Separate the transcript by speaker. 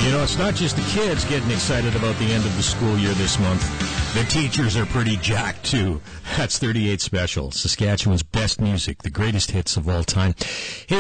Speaker 1: You know, it's not just the kids getting excited about the end of the school year this month. The teachers are pretty jacked, too. That's 38 Special, Saskatchewan's best music, the greatest hits of all time. Hey,